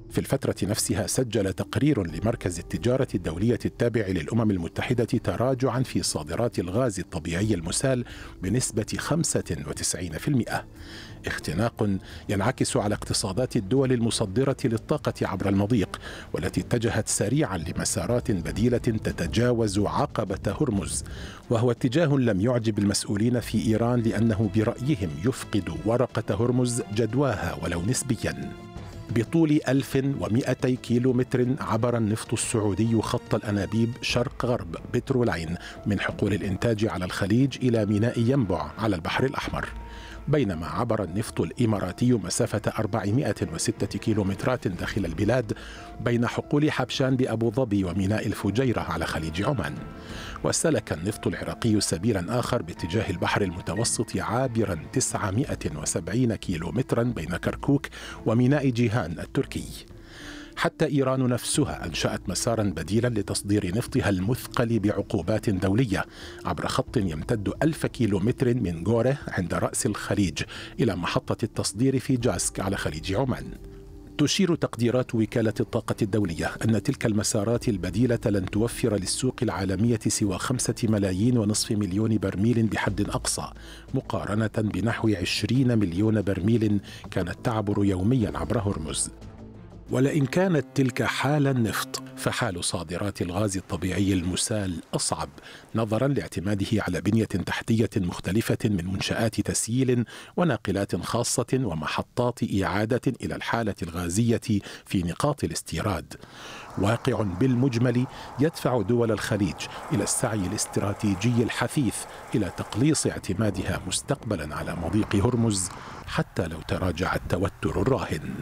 في الفترة نفسها سجل تقرير لمركز التجارة الدولية التابع للأمم المتحدة تراجعاً في صادرات الغاز الطبيعي المسال بنسبة 95%، اختناق ينعكس على اقتصادات الدول المصدرة للطاقة عبر المضيق، والتي اتجهت سريعاً لمسارات بديلة تتجاوز عقبة هرمز، وهو اتجاه لم يعجب المسؤولين في إيران لأنه برأيهم يفقد ورقة هرمز جدواها ولو نسبياً. بطول 1200 كيلومتر عبر النفط السعودي خط الأنابيب شرق غرب بترولين من حقول الإنتاج على الخليج إلى ميناء ينبع على البحر الأحمر، بينما عبر النفط الإماراتي مسافة 406 كيلومترات داخل البلاد بين حقول حبشان بأبو ظبي وميناء الفجيرة على خليج عمان. وسلك النفط العراقي سبيلا آخر باتجاه البحر المتوسط عابرا 970 كيلومترا بين كركوك وميناء جيهان التركي. حتى إيران نفسها أنشأت مسارا بديلا لتصدير نفطها المثقل بعقوبات دولية عبر خط يمتد 1000 كيلومتر من غوره عند رأس الخليج إلى محطة التصدير في جاسك على خليج عمان. تشير تقديرات وكالة الطاقة الدولية أن تلك المسارات البديلة لن توفر للسوق العالمية سوى 5.5 مليون برميل بحد أقصى، مقارنة بنحو 20 مليون برميل كانت تعبر يوميا عبر هرمز. ولئن كانت تلك حال النفط، فحال صادرات الغاز الطبيعي المسال أصعب، نظرا لاعتماده على بنية تحتية مختلفة من منشآت تسييل وناقلات خاصة ومحطات إعادة إلى الحالة الغازية في نقاط الاستيراد. واقع بالمجمل يدفع دول الخليج إلى السعي الاستراتيجي الحثيث إلى تقليص اعتمادها مستقبلا على مضيق هرمز حتى لو تراجع التوتر الراهن.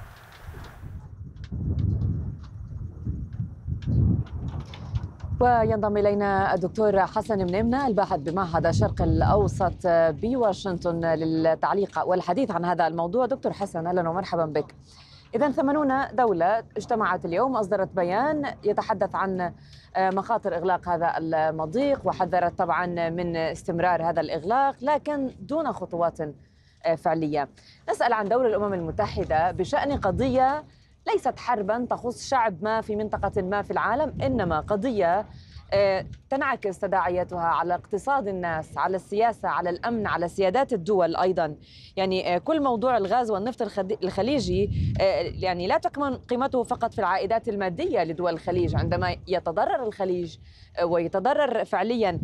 وينضم إلينا الدكتور حسن منمنة الباحث بمعهد الشرق الأوسط بواشنطن للتعليق والحديث عن هذا الموضوع. دكتور حسن، أهلا ومرحبا بك. إذن 80 دولة اجتمعت اليوم، أصدرت بيان يتحدث عن مخاطر إغلاق هذا المضيق، وحذرت طبعا من استمرار هذا الإغلاق لكن دون خطوات فعلية. نسأل عن دور الأمم المتحدة بشأن قضية ليست حربا تخص شعب ما في منطقة ما في العالم، إنما قضية تنعكس تداعياتها على اقتصاد الناس، على السياسة، على الأمن، على سيادات الدول أيضا. يعني كل موضوع الغاز والنفط الخليجي يعني لا تكمن قيمته فقط في العائدات المادية لدول الخليج. عندما يتضرر الخليج ويتضرر فعليا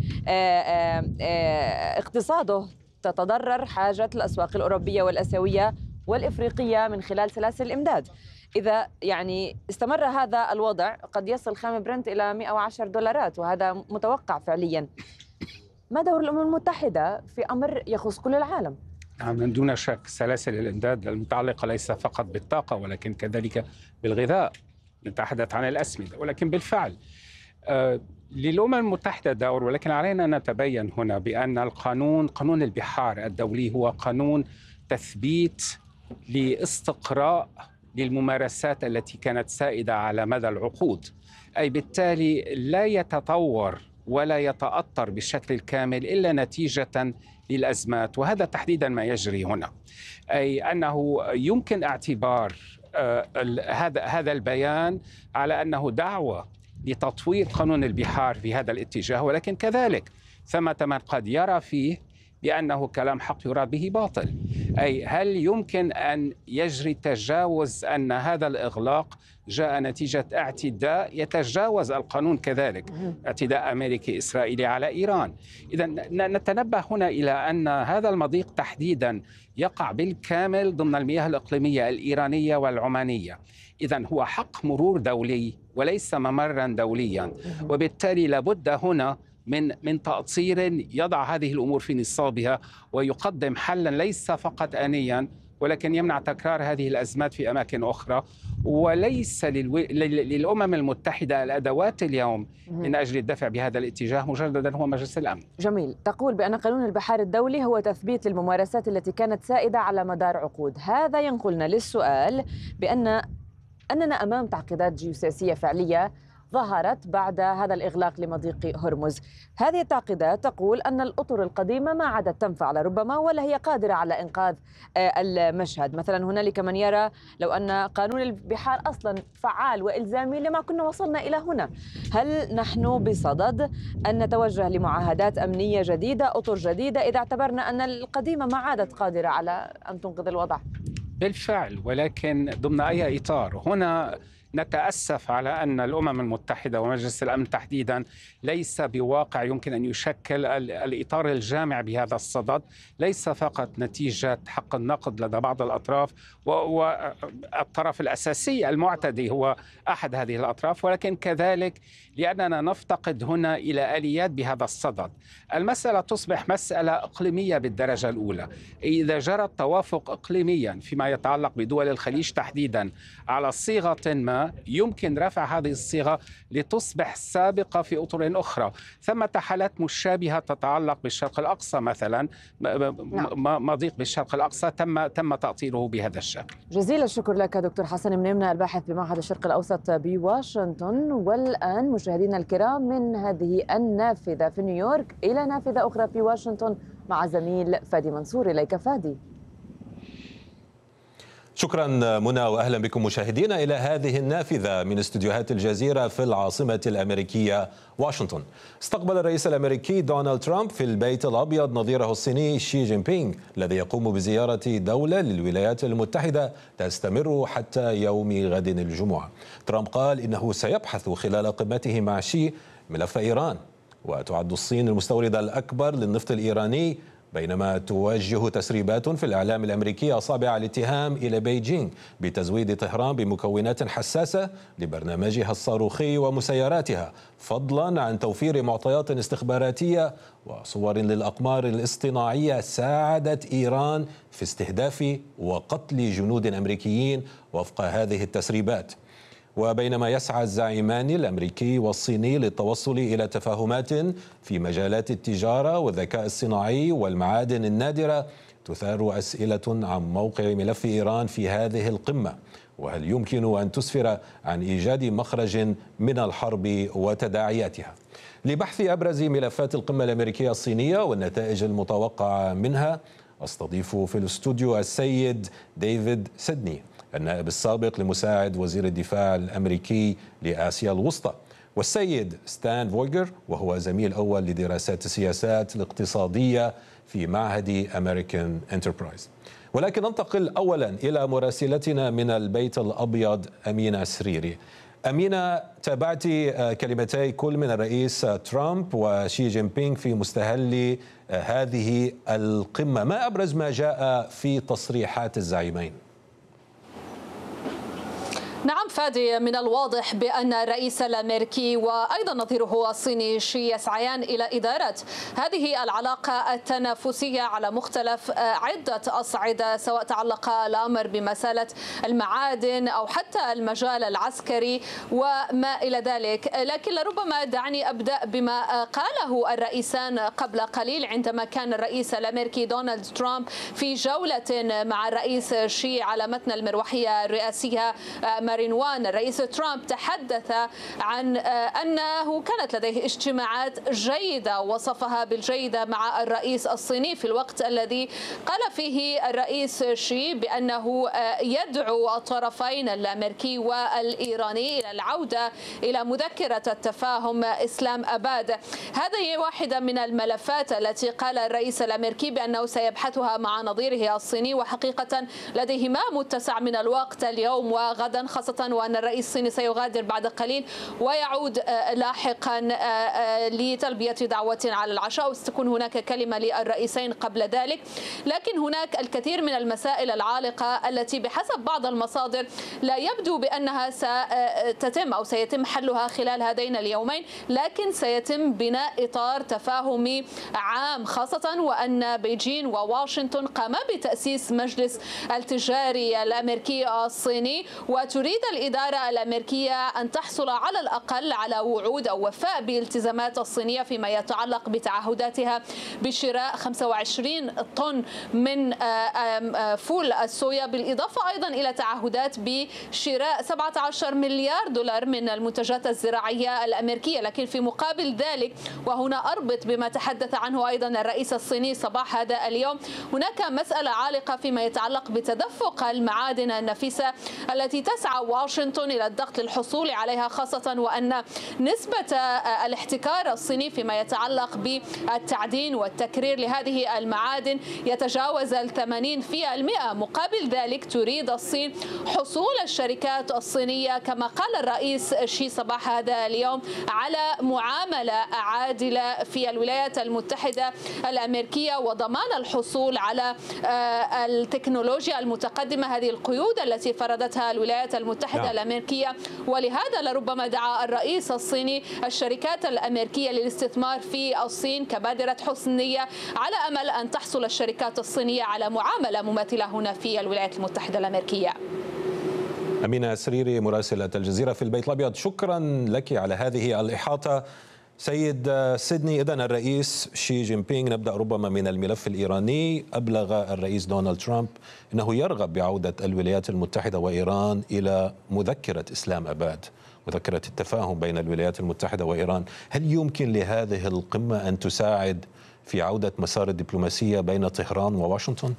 اقتصاده، تتضرر حاجة الأسواق الأوروبية والآسيوية والإفريقية من خلال سلاسل الإمداد. إذا يعني استمر هذا الوضع قد يصل خام برنت إلى $110، وهذا متوقع فعليا. ما دور الأمم المتحدة في أمر يخص كل العالم؟ من دون شك سلاسل الإمداد المتعلقة ليس فقط بالطاقة ولكن كذلك بالغذاء، نتحدث عن الأسمدة، ولكن بالفعل للأمم المتحدة دور، ولكن علينا أن نتبين هنا بأن قانون البحار الدولي هو قانون تثبيت لاستقراء للممارسات التي كانت سائدة على مدى العقود، أي بالتالي لا يتطور ولا يتأطر بالشكل الكامل إلا نتيجة للأزمات، وهذا تحديدا ما يجري هنا. أي أنه يمكن اعتبار هذا البيان على أنه دعوة لتطوير قانون البحار في هذا الاتجاه، ولكن كذلك ثمة من قد يرى فيه بأنه كلام حق يراد به باطل. أي هل يمكن أن يجري تجاوز أن هذا الإغلاق جاء نتيجة اعتداء يتجاوز القانون، كذلك اعتداء أمريكي إسرائيلي على إيران؟ إذا نتنبه هنا إلى أن هذا المضيق تحديدا يقع بالكامل ضمن المياه الإقليمية الإيرانية والعمانية. إذا هو حق مرور دولي وليس ممرا دوليا، وبالتالي لابد هنا من تأطير يضع هذه الأمور في نصابها ويقدم حلا ليس فقط آنيا ولكن يمنع تكرار هذه الأزمات في أماكن أخرى. وليس للأمم المتحدة الأدوات اليوم من أجل الدفع بهذا الاتجاه، مجددا هو مجلس الأمن. جميل. تقول بأن قانون البحار الدولي هو تثبيت للممارسات التي كانت سائدة على مدار عقود. هذا ينقلنا للسؤال بأننا أمام تعقيدات جيوسياسية فعلية ظهرت بعد هذا الإغلاق لمضيق هرمز. هذه التعقيدات تقول أن الأطر القديمة ما عادت تنفع لربما ولا هي قادرة على إنقاذ المشهد. مثلا هنالك من يرى لو أن قانون البحار أصلا فعال وإلزامي لما كنا وصلنا إلى هنا. هل نحن بصدد أن نتوجه لمعاهدات أمنية جديدة، أطر جديدة، إذا اعتبرنا أن القديمة ما عادت قادرة على أن تنقذ الوضع؟ بالفعل، ولكن ضمن أي إطار؟ هنا نتأسف على أن الأمم المتحدة ومجلس الأمن تحديدا ليس بواقع يمكن أن يشكل الإطار الجامع بهذا الصدد، ليس فقط نتيجة حق النقد لدى بعض الأطراف، والطرف الأساسي المعتدي هو أحد هذه الأطراف، ولكن كذلك لأننا نفتقد هنا إلى آليات بهذا الصدد. المسألة تصبح مسألة إقليمية بالدرجة الأولى. إذا جرى التوافق إقليميا فيما يتعلق بدول الخليج تحديدا على صيغة ما، يمكن رفع هذه الصيغة لتصبح سابقة في أطر أخرى. ثمة حالات مشابهة تتعلق بالشرق الأقصى مثلا، مضيق بالشرق الأقصى تم تأطيره بهذا الشكل. جزيل الشكر لك دكتور حسن منيمنا، الباحث بمعهد الشرق الأوسط بواشنطن. والآن مشاهدينا الكرام، من هذه النافذة في نيويورك إلى نافذة أخرى في واشنطن مع زميل فادي منصور. إليك فادي. شكرا منى، وأهلا بكم مشاهدينا إلى هذه النافذة من استديوهات الجزيرة في العاصمة الأمريكية واشنطن. استقبل الرئيس الأمريكي دونالد ترامب في البيت الأبيض نظيره الصيني شي جين بينغ، الذي يقوم بزيارة دولة للولايات المتحدة تستمر حتى يوم غد الجمعة. ترامب قال إنه سيبحث خلال قمته مع شي ملف إيران، وتعد الصين المستورد الأكبر للنفط الإيراني، بينما توجه تسريبات في الإعلام الأمريكي أصابع الاتهام إلى بيجينغ بتزويد طهران بمكونات حساسة لبرنامجها الصاروخي ومسيراتها، فضلا عن توفير معطيات استخباراتية وصور للأقمار الاصطناعية ساعدت إيران في استهداف وقتل جنود أمريكيين وفق هذه التسريبات. وبينما يسعى الزعيمان الأمريكي والصيني للتوصل إلى تفاهمات في مجالات التجارة والذكاء الصناعي والمعادن النادرة، تثار أسئلة عن موقع ملف إيران في هذه القمة، وهل يمكن أن تسفر عن إيجاد مخرج من الحرب وتداعياتها. لبحث أبرز ملفات القمة الأمريكية الصينية والنتائج المتوقعة منها، أستضيف في الاستوديو السيد ديفيد سيدني، النائب السابق لمساعد وزير الدفاع الأمريكي لآسيا الوسطى، والسيد ستان فويغر، وهو زميل أول لدراسات السياسات الاقتصادية في معهد أمريكان انتربرايز. ولكن ننتقل أولا إلى مراسلتنا من البيت الأبيض أمينة سريري. أمينة، تابعت كلمتي كل من الرئيس ترامب وشي جين بينغ في مستهل هذه القمة، ما أبرز ما جاء في تصريحات الزعيمين؟ نعم فادي، من الواضح بأن الرئيس الأمريكي وأيضا نظيره الصيني شي يسعيان إلى إدارة هذه العلاقة التنافسية على مختلف عدة أصعدة، سواء تعلق الأمر بمسألة المعادن أو حتى المجال العسكري وما إلى ذلك. لكن لربما دعني أبدأ بما قاله الرئيسان قبل قليل عندما كان الرئيس الأمريكي دونالد ترامب في جولة مع الرئيس شي على متن المروحية الرئاسية مارينوان. الرئيس ترامب تحدث عن أنه كانت لديه اجتماعات جيدة، وصفها بالجيدة مع الرئيس الصيني، في الوقت الذي قال فيه الرئيس شي بأنه يدعو الطرفين الأمريكي والإيراني إلى العودة إلى مذكرة التفاهم إسلام أباد. هذه واحدة من الملفات التي قال الرئيس الأمريكي بأنه سيبحثها مع نظيره الصيني، وحقيقة لديهما متسع من الوقت اليوم وغدا، خاصة وأن الرئيس الصيني سيغادر بعد قليل ويعود لاحقا لتلبية دعوة على العشاء، وستكون هناك كلمة للرئيسين قبل ذلك. لكن هناك الكثير من المسائل العالقة التي بحسب بعض المصادر لا يبدو بأنها ستتم أو سيتم حلها خلال هذين اليومين، لكن سيتم بناء إطار تفاهمي عام، خاصة وأن بيجين وواشنطن قاما بتأسيس مجلس التجاري الأمريكي الصيني، وتريد تريد الإدارة الأمريكية أن تحصل على الأقل على وعود أو وفاء بالتزامات الصينية فيما يتعلق بتعهداتها بشراء 25 طن من فول الصويا، بالإضافة أيضا إلى تعهدات بشراء 17 مليار دولار من المنتجات الزراعية الأمريكية. لكن في مقابل ذلك، وهنا أربط بما تحدث عنه أيضا الرئيس الصيني صباح هذا اليوم، هناك مسألة عالقة فيما يتعلق بتدفق المعادن النفيسة التي تسعى واشنطن إلى الضغط للحصول عليها، خاصة وأن نسبة الاحتكار الصيني فيما يتعلق بالتعدين والتكرير لهذه المعادن يتجاوز 80%. مقابل ذلك تريد الصين حصول الشركات الصينية كما قال الرئيس شي صباح هذا اليوم على معاملة عادلة في الولايات المتحدة الأمريكية وضمان الحصول على التكنولوجيا المتقدمة، هذه القيود التي فرضتها الولايات المتحدة الأمريكية. ولهذا لربما دعا الرئيس الصيني الشركات الأمريكية للاستثمار في الصين كبادرة حسن نية، على أمل أن تحصل الشركات الصينية على معاملة مماثلة هنا في الولايات المتحدة الأمريكية. أمينة سريري مراسلة الجزيرة في البيت الأبيض، شكرا لك على هذه الإحاطة. سيد سيدني، إذن الرئيس شي جين بينغ، نبدأ ربما من الملف الإيراني. أبلغ الرئيس دونالد ترامب أنه يرغب بعودة الولايات المتحدة وإيران إلى مذكرة إسلام أباد، مذكرة التفاهم بين الولايات المتحدة وإيران. هل يمكن لهذه القمة أن تساعد في عودة مسار الدبلوماسية بين طهران وواشنطن؟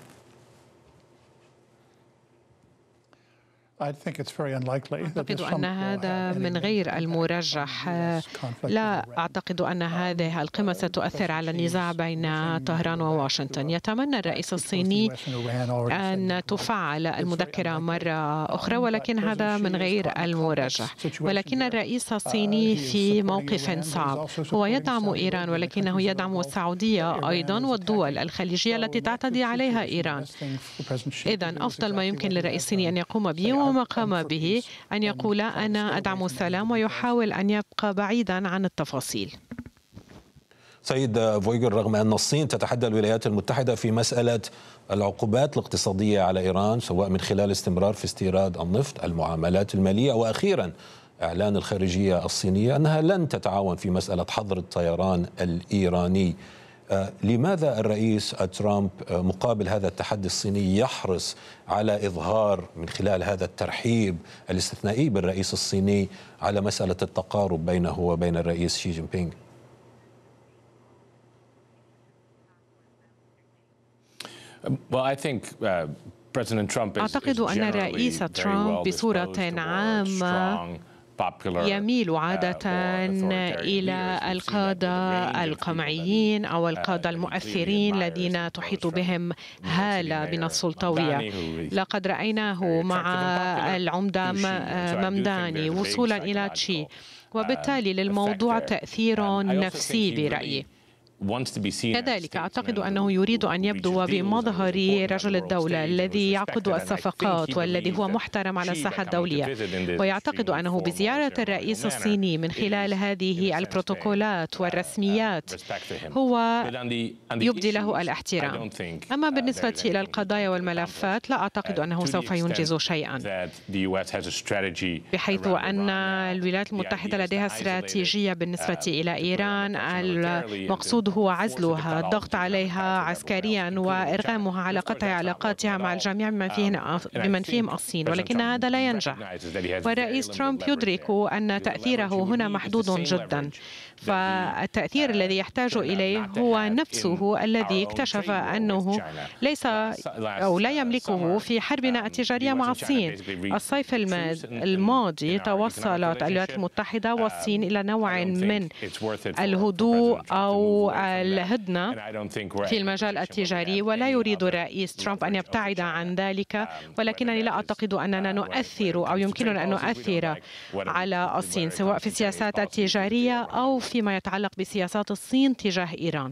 أعتقد أن هذا من غير المرجح. لا أعتقد أن هذه القمة ستؤثر على النزاع بين طهران وواشنطن. يتمنى الرئيس الصيني أن تفعل المذكرة مرة أخرى، ولكن هذا من غير المرجح. ولكن الرئيس الصيني في موقف صعب، هو يدعم إيران ولكنه يدعم السعودية أيضا والدول الخليجية التي تعتدي عليها إيران. إذن أفضل ما يمكن للرئيس الصيني أن يقوم به وما قام به أن يقول أنا أدعم السلام، ويحاول أن يبقى بعيدا عن التفاصيل. سيد فويغر، رغم أن الصين تتحدى الولايات المتحدة في مسألة العقوبات الاقتصادية على إيران، سواء من خلال استمرار في استيراد النفط، المعاملات المالية، وأخيرا إعلان الخارجية الصينية أنها لن تتعاون في مسألة حظر الطيران الإيراني، لماذا الرئيس ترامب مقابل هذا التحدي الصيني يحرص على إظهار من خلال هذا الترحيب الاستثنائي بالرئيس الصيني على مسألة التقارب بينه وبين الرئيس شي جين بينغ؟ أعتقد أن الرئيس ترامب بصورة عامة يميل عادة إلى القادة القمعيين أو القادة المؤثرين الذين تحيط بهم هالة من السلطوية. لقد رأيناه مع العمدة ممداني وصولا إلى تشي، وبالتالي للموضوع تأثير نفسي برأيي. كذلك أعتقد أنه يريد أن يبدو بمظهر رجل الدولة الذي يعقد الصفقات والذي هو محترم على الساحة الدولية، ويعتقد أنه بزيارة الرئيس الصيني من خلال هذه البروتوكولات والرسميات هو يبدي له الاحترام. أما بالنسبة إلى القضايا والملفات لا أعتقد أنه سوف ينجز شيئا، بحيث أن الولايات المتحدة لديها استراتيجية بالنسبة إلى إيران. المقصود هو عزلها، الضغط عليها عسكريا وإرغامها على قطع علاقاتها مع الجميع بمن فيهم الصين، ولكن هذا لا ينجح. والرئيس ترامب يدرك أن تأثيره هنا محدود جدا، فالتأثير الذي يحتاج إليه هو نفسه الذي اكتشف أنه ليس أو لا يملكه في حربنا التجارية مع الصين. الصيف الماضي توصلت الولايات المتحدة والصين إلى نوع من الهدوء أو الهدنة في المجال التجاري، ولا يريد الرئيس ترامب أن يبتعد عن ذلك، ولكنني لا أعتقد أننا نؤثر أو يمكننا أن نؤثر على الصين سواء في السياسات التجارية أو فيما يتعلق بسياسات الصين تجاه إيران.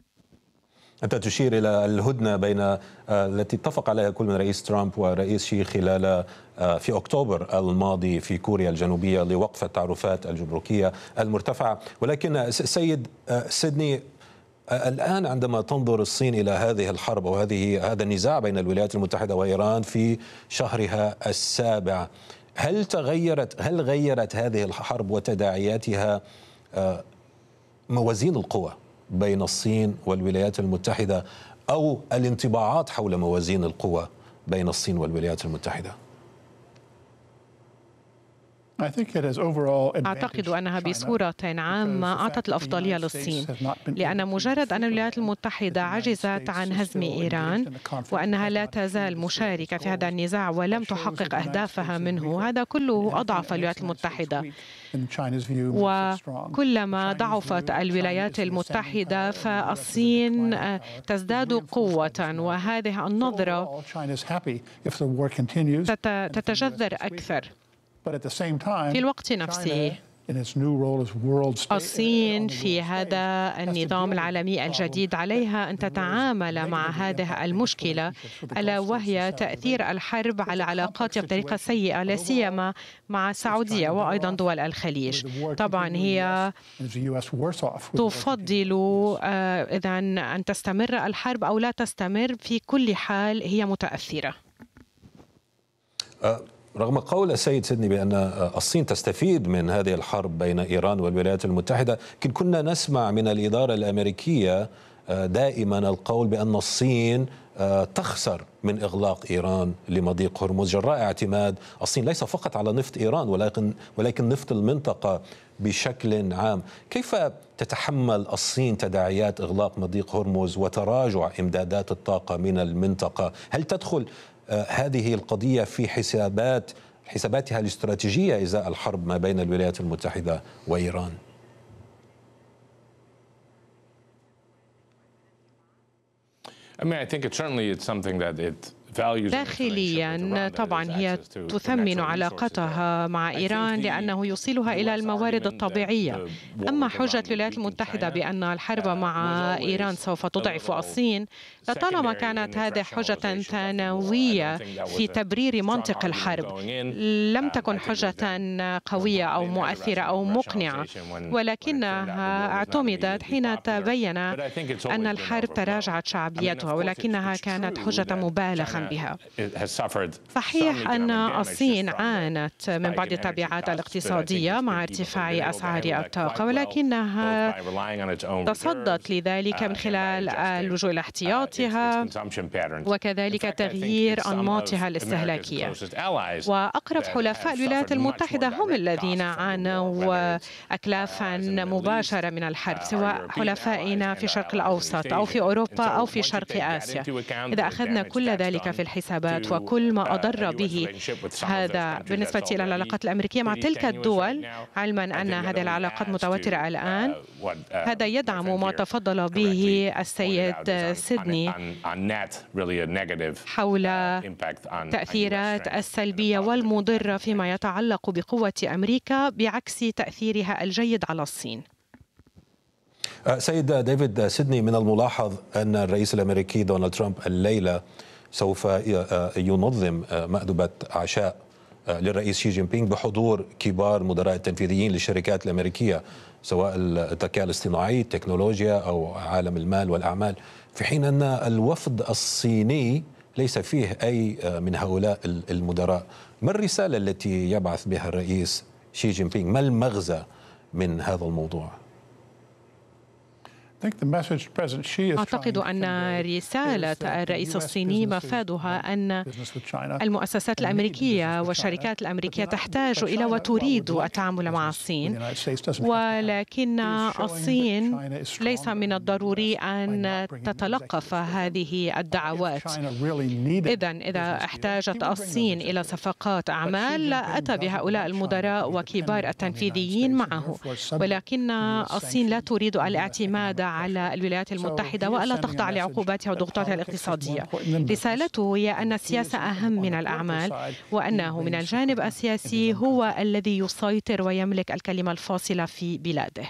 أنت تشير إلى الهدنة بين التي اتفق عليها كل من رئيس ترامب ورئيس شي خلال في أكتوبر الماضي في كوريا الجنوبية لوقف التعرفات الجمركية المرتفعة، ولكن سيد سيدني، الآن عندما تنظر الصين إلى هذه الحرب أو هذا النزاع بين الولايات المتحدة وإيران في شهرها السابع، هل غيرت هذه الحرب وتداعياتها موازين القوى بين الصين والولايات المتحدة أو الانطباعات حول موازين القوى بين الصين والولايات المتحدة؟ أعتقد أنها بصورة عامة أعطت الأفضلية للصين، لأن مجرد أن الولايات المتحدة عجزت عن هزم إيران وأنها لا تزال مشاركة في هذا النزاع ولم تحقق أهدافها منه، هذا كله أضعف الولايات المتحدة. وكلما ضعفت الولايات المتحدة فالصين تزداد قوة، وهذه النظرة تتجذر أكثر. في الوقت نفسه الصين في هذا النظام العالمي الجديد عليها أن تتعامل مع هذه المشكلة، ألا وهي تأثير الحرب على علاقاتها بطريقة سيئة، لا سيما مع السعودية وأيضا دول الخليج. طبعا هي تفضل إذا أن تستمر الحرب أو لا تستمر، في كل حال هي متأثرة. رغم قول السيد سيدني بأن الصين تستفيد من هذه الحرب بين إيران والولايات المتحدة، لكن كنا نسمع من الإدارة الأمريكية دائما القول بأن الصين تخسر من إغلاق إيران لمضيق هرمز جراء اعتماد الصين ليس فقط على نفط إيران ولكن نفط المنطقة بشكل عام. كيف تتحمل الصين تداعيات إغلاق مضيق هرمز وتراجع إمدادات الطاقة من المنطقة؟ هل تدخل هذه القضية في حساباتها الاستراتيجية إزاء الحرب ما بين الولايات المتحدة وإيران؟ داخليا طبعا هي تثمن علاقتها مع إيران لأنه يوصلها إلى الموارد الطبيعية. أما حجة الولايات المتحدة بأن الحرب مع إيران سوف تضعف الصين، لطالما كانت هذه حجة ثانوية في تبرير منطق الحرب، لم تكن حجة قوية أو مؤثرة أو مقنعة، ولكنها اعتمدت حين تبين أن الحرب تراجعت شعبيتها، ولكنها كانت حجة مبالغ بها. صحيح أن الصين عانت من بعض التبعات الاقتصادية مع ارتفاع أسعار الطاقة، ولكنها تصدت لذلك من خلال اللجوء إلى احتياطها وكذلك تغيير أنماطها الاستهلاكية. وأقرب حلفاء الولايات المتحدة هم الذين عانوا أكلافا مباشرة من الحرب، سواء حلفائنا في الشرق الأوسط أو في أوروبا أو في شرق آسيا. إذا أخذنا كل ذلك في الحسابات وكل ما أضر به هذا بالنسبة إلى العلاقات الأمريكية مع تلك الدول، علما أن هذه العلاقات متوترة الآن، هذا يدعم ما تفضل به السيد سيدني حول التأثيرات السلبية والمضرة فيما يتعلق بقوة أمريكا بعكس تأثيرها الجيد على الصين. سيد ديفيد سيدني، من الملاحظ أن الرئيس الأمريكي دونالد ترامب الليلة سوف ينظم مأدبة عشاء للرئيس شي جين بينغ بحضور كبار مدراء التنفيذيين للشركات الأمريكية، سواء الذكاء الاصطناعي، التكنولوجيا أو عالم المال والأعمال، في حين أن الوفد الصيني ليس فيه أي من هؤلاء المدراء. ما الرسالة التي يبعث بها الرئيس شي جين بينغ؟ ما المغزى من هذا الموضوع؟ أعتقد أن رسالة الرئيس الصيني مفادها أن المؤسسات الأمريكية والشركات الأمريكية تحتاج إلى وتريد التعامل مع الصين، ولكن الصين ليس من الضروري أن تتلقف هذه الدعوات. إذا احتاجت الصين إلى صفقات أعمال أتى بهؤلاء المدراء وكبار التنفيذيين معه، ولكن الصين لا تريد الاعتماد على الولايات المتحدة وألا تخضع لعقوباتها وضغوطاتها الاقتصادية. رسالته هي أن السياسة أهم من الأعمال، وأنه من الجانب السياسي هو الذي يسيطر ويملك الكلمة الفاصلة في بلاده.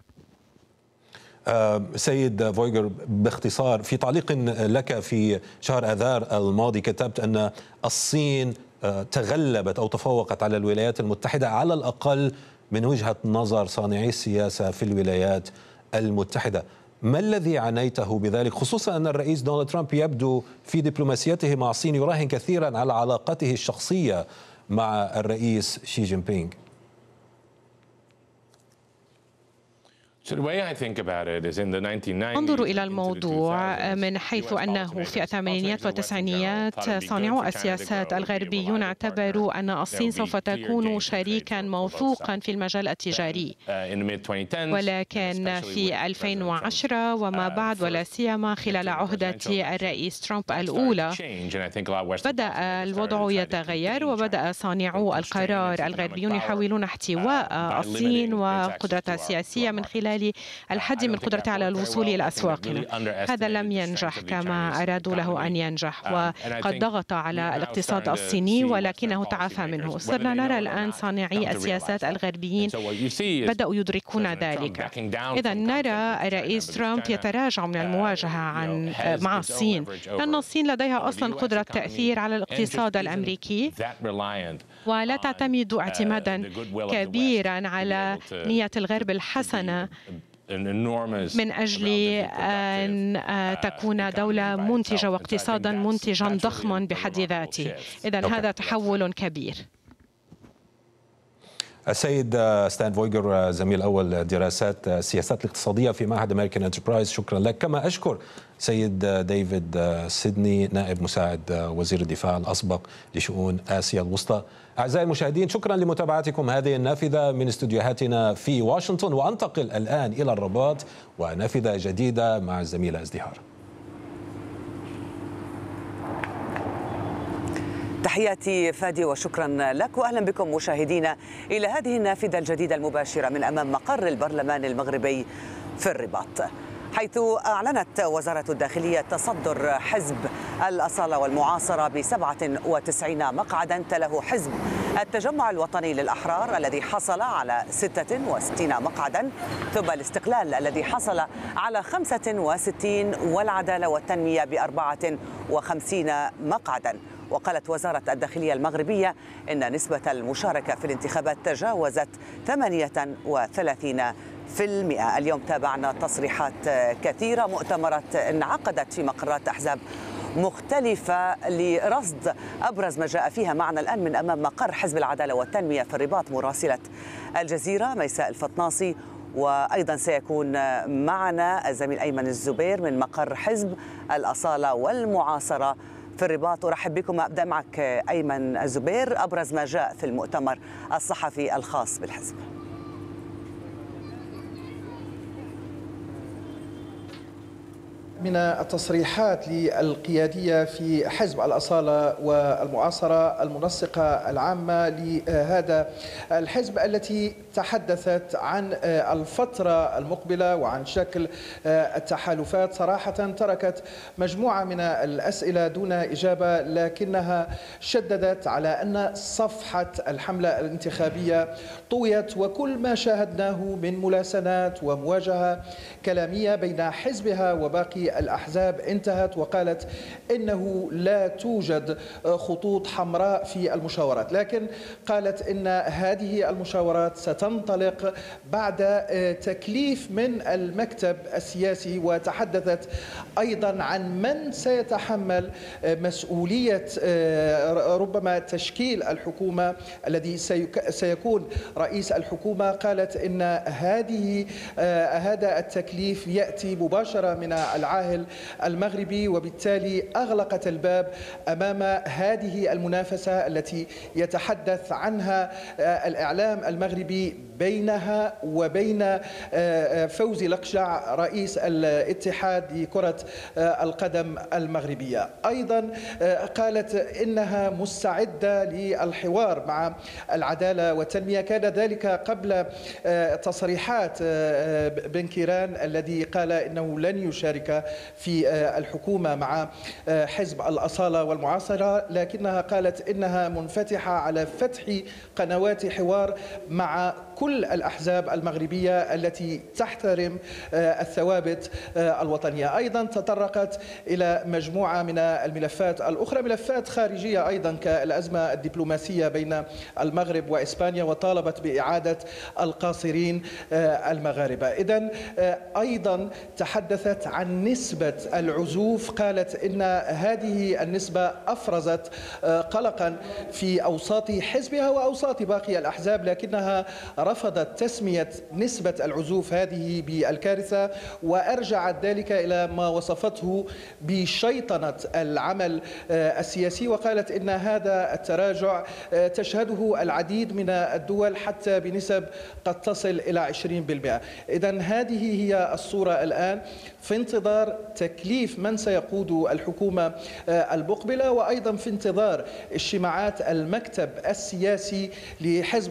سيد فويغر، باختصار، في تعليق لك في شهر آذار الماضي كتبت أن الصين تغلبت أو تفوقت على الولايات المتحدة على الأقل من وجهة نظر صانعي السياسة في الولايات المتحدة. ما الذي عنيته بذلك، خصوصا أن الرئيس دونالد ترامب يبدو في دبلوماسيته مع الصين يراهن كثيرا على علاقته الشخصية مع الرئيس شي جين بينغ؟ انظر إلى الموضوع من حيث أنه في الثمانينات والتسعينيات صانعو السياسات الغربيون اعتبروا أن الصين سوف تكون شريكا موثوقا في المجال التجاري، ولكن في 2010 وما بعد ولا سيما خلال عهدة الرئيس ترامب الأولى بدأ الوضع يتغير، وبدأ صانعو القرار الغربيون يحاولون احتواء الصين وقدرتها السياسية من خلال الحد من قدرته على الوصول إلى أسواقنا. هذا لم ينجح كما أرادوا له أن ينجح، وقد ضغط على الاقتصاد الصيني ولكنه تعافى منه. صرنا نرى الآن صانعي السياسات الغربيين بدأوا يدركون ذلك. إذا نرى الرئيس ترامب يتراجع من المواجهة مع الصين، لأن الصين لديها أصلا قدرة تأثير على الاقتصاد الأمريكي، ولا تعتمد اعتمادا كبيرا على نية الغرب الحسنة من أجل أن تكون دولة منتجة واقتصادا منتجا ضخما بحد ذاته. إذن هذا تحول كبير. السيد ستان فويجر، زميل أول دراسات السياسات الاقتصادية في معهد أمريكان انتربرايز، شكرا لك. كما أشكر سيد ديفيد سيدني، نائب مساعد وزير الدفاع الأسبق لشؤون آسيا الوسطى. أعزائي المشاهدين، شكرا لمتابعتكم هذه النافذة من استديوهاتنا في واشنطن، وأنتقل الآن إلى الرباط ونافذة جديدة مع الزميلة ازدهار. تحياتي فادي وشكرا لك، وأهلا بكم مشاهدينا إلى هذه النافذة الجديدة المباشرة من أمام مقر البرلمان المغربي في الرباط، حيث أعلنت وزارة الداخلية تصدر حزب الأصالة والمعاصرة ب97 مقعدا، تله حزب التجمع الوطني للأحرار الذي حصل على 66 مقعدا، ثم الاستقلال الذي حصل على 65، والعدالة والتنمية ب54 مقعدا. وقالت وزارة الداخلية المغربية إن نسبة المشاركة في الانتخابات تجاوزت 38%. اليوم تابعنا تصريحات كثيرة، مؤتمرات انعقدت في مقرات أحزاب مختلفة لرصد أبرز ما جاء فيها. معنا الآن من أمام مقر حزب العدالة والتنمية في الرباط مراسلة الجزيرة ميساء الفطناصي، وأيضا سيكون معنا الزميل أيمن الزبير من مقر حزب الأصالة والمعاصرة في الرباط. أرحب بكم. أبدأ معك أيمن الزبير، أبرز ما جاء في المؤتمر الصحفي الخاص بالحزب. من التصريحات للقيادية في حزب الأصالة والمعاصرة المنسقة العامة لهذا الحزب، التي تحدثت عن الفترة المقبلة وعن شكل التحالفات. صراحة تركت مجموعة من الأسئلة دون إجابة، لكنها شددت على أن صفحة الحملة الانتخابية طويت، وكل ما شاهدناه من ملاسنات ومواجهة كلامية بين حزبها وباقي الأحزاب انتهت، وقالت إنه لا توجد خطوط حمراء في المشاورات، لكن قالت إن هذه المشاورات ستنطلق بعد تكليف من المكتب السياسي، وتحدثت أيضا عن من سيتحمل مسؤولية ربما تشكيل الحكومة الذي سيكون رئيس الحكومة. قالت إن هذا التكليف يأتي مباشرة من العاهل المغربي، وبالتالي أغلقت الباب أمام هذه المنافسة التي يتحدث عنها الإعلام المغربي بينها وبين فوزي لقجع رئيس الاتحاد لكرة القدم المغربية. أيضا قالت إنها مستعدة للحوار مع العدالة والتنمية. كان ذلك قبل تصريحات بن كيران الذي قال إنه لن يشارك في الحكومة مع حزب الأصالة والمعاصرة، لكنها قالت إنها منفتحة على فتح قنوات حوار مع كل الأحزاب المغربية التي تحترم الثوابت الوطنية. أيضا تطرقت إلى مجموعة من الملفات الأخرى، ملفات خارجية أيضا كالأزمة الدبلوماسية بين المغرب وإسبانيا، وطالبت بإعادة القاصرين المغاربة. إذن أيضا تحدثت عن نسبة العزوف قالت إن هذه النسبة أفرزت قلقا في أوساط حزبها وأوساط باقي الأحزاب، لكنها رفضت تسمية نسبة العزوف هذه بالكارثة، وأرجعت ذلك إلى ما وصفته بشيطنة العمل السياسي، وقالت إن هذا التراجع تشهده العديد من الدول حتى بنسب قد تصل إلى 20%. إذن هذه هي الصورة الآن، في انتظار تكليف من سيقود الحكومة المقبلة، وأيضا في انتظار اجتماعات المكتب السياسي لحزب